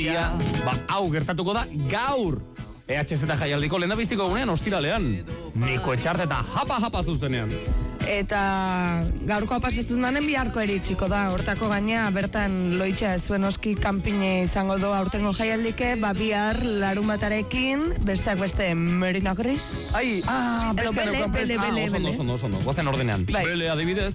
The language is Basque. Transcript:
guztia. Ba, hau gertatuko da gaur. EHZ jaialdiko lehendabiziko gunean ostiralean. Niko Etxarte eta japa zuztenean. Eta gaurkoa pasatzen danen biharko eritxiko da. Hortako gaina bertan loitxa zuen oski kanpine izango do aurtengo jaialdike, bihar larun batarekin, besteak beste Merina Gris. Ai, beste neukan prest. Oso, gozen ordenean. Bele adibidez.